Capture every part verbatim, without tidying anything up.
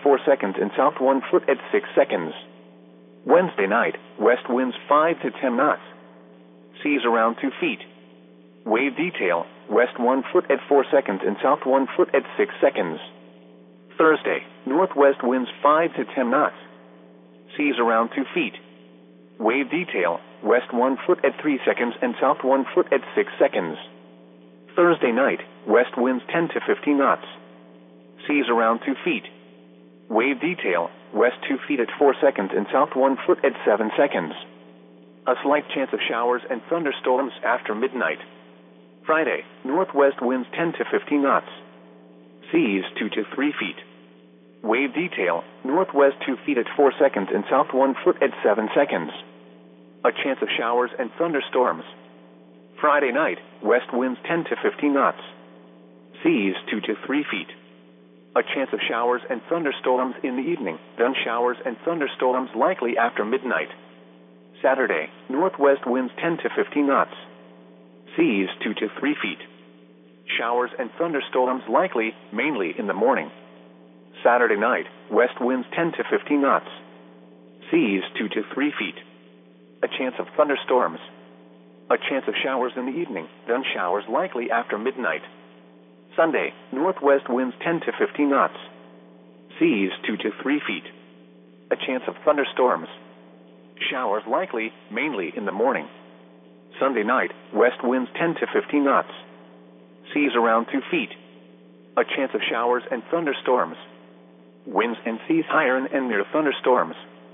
four seconds and south one foot at six seconds. Wednesday night, west winds five to ten knots. Seas around two feet. Wave detail, west one foot at four seconds and south one foot at six seconds. Thursday, northwest winds five to ten knots. Seas around two feet. Wave detail, west one foot at three seconds and south one foot at six seconds. Thursday night, west winds ten to fifteen knots. Seas around two feet. Wave detail, west two feet at four seconds and south one foot at seven seconds. A slight chance of showers and thunderstorms after midnight. Friday, northwest winds ten to fifteen knots. Seas two to three feet. Wave detail, northwest two feet at four seconds and south one foot at seven seconds. A chance of showers and thunderstorms. Friday night, west winds ten to fifteen knots. Seas two to three feet. A chance of showers and thunderstorms in the evening, then showers and thunderstorms likely after midnight. Saturday, northwest winds ten to fifteen knots. Seas two to three feet. Showers and thunderstorms likely, mainly in the morning. Saturday night, west winds ten to fifteen knots. Seas two to three feet. A chance of thunderstorms. A chance of showers in the evening, then showers likely after midnight. Sunday, northwest winds ten to fifteen knots. Seas two to three feet. A chance of thunderstorms. Showers likely, mainly in the morning. Sunday night, west winds ten to fifteen knots. Seas around two feet. A chance of showers and thunderstorms. Winds and seas higher and near thunderstorms.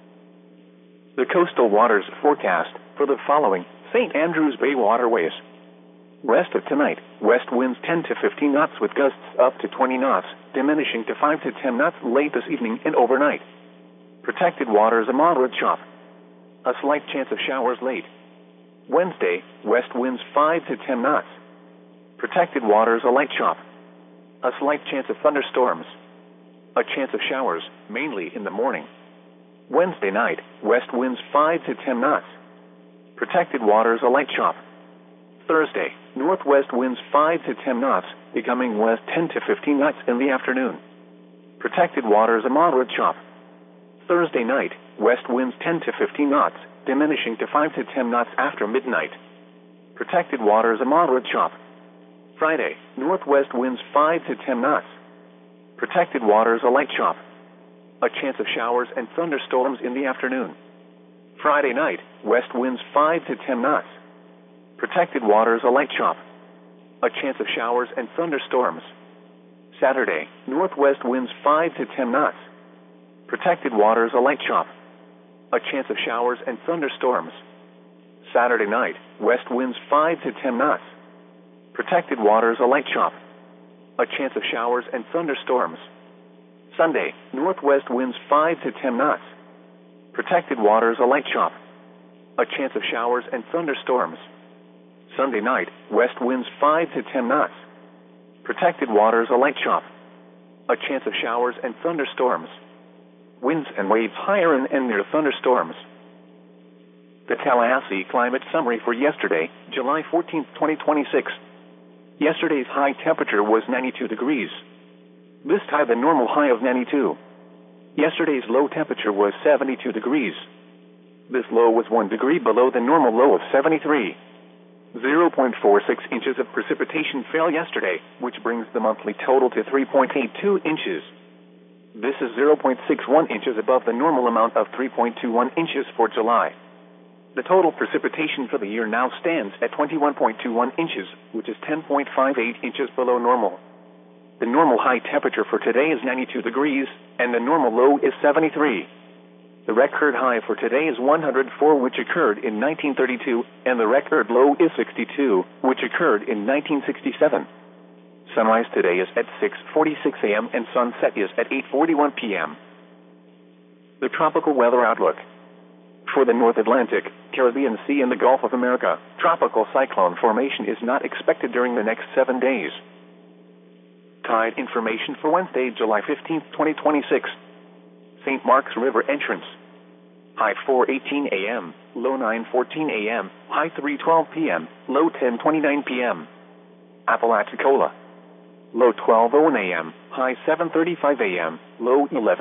The coastal waters forecast for the following Saint Andrews Bay waterways. Rest of tonight, west winds ten to fifteen knots with gusts up to twenty knots, diminishing to five to ten knots late this evening and overnight. Protected waters a moderate chop. A slight chance of showers late. Wednesday, west winds five to ten knots. Protected waters a light chop. A slight chance of thunderstorms. A chance of showers, mainly in the morning. Wednesday night, west winds five to ten knots. Protected waters a light chop. Thursday, northwest winds five to ten knots, becoming west ten to fifteen knots in the afternoon. Protected waters a moderate chop. Thursday night, west winds ten to fifteen knots, diminishing to five to ten knots after midnight. Protected waters a moderate chop. Friday, northwest winds five to ten knots. Protected waters a light chop. A chance of showers and thunderstorms in the afternoon. Friday night, west winds five to ten knots. Protected waters a light chop. A chance of showers and thunderstorms. Saturday, northwest winds five to ten knots. Protected waters a light chop. A chance of showers and thunderstorms. Saturday night, west winds five to ten knots. Protected waters a light chop. A chance of showers and thunderstorms. Sunday, northwest winds five to ten knots. Protected waters a light chop. A chance of showers and thunderstorms. Sunday night, west winds five to ten knots. Protected waters a light chop. A chance of showers and thunderstorms. Winds and waves higher and, and near thunderstorms. The Tallahassee Climate Summary for yesterday, July fourteenth, twenty twenty-six. Yesterday's high temperature was ninety-two degrees. This time the normal high of ninety-two. Yesterday's low temperature was seventy-two degrees. This low was one degree below the normal low of seventy-three. zero point four six inches of precipitation fell yesterday, which brings the monthly total to three point eight two inches. This is zero point six one inches above the normal amount of three point two one inches for July. The total precipitation for the year now stands at twenty-one point two one inches, which is ten point five eight inches below normal. The normal high temperature for today is ninety-two degrees, and the normal low is seventy-three. The record high for today is one hundred four, which occurred in nineteen thirty-two, and the record low is sixty-two, which occurred in nineteen sixty-seven. Sunrise today is at six forty-six a m and sunset is at eight forty-one p m The tropical weather outlook. For the North Atlantic, Caribbean Sea, and the Gulf of America, tropical cyclone formation is not expected during the next seven days. Tide information for Wednesday, July fifteenth, twenty twenty-six. Saint Mark's River entrance. High four eighteen a m, low nine fourteen a m, high three twelve p m, low ten twenty-nine p m Apalachicola. Low twelve oh one a m, high seven thirty-five a m, low eleven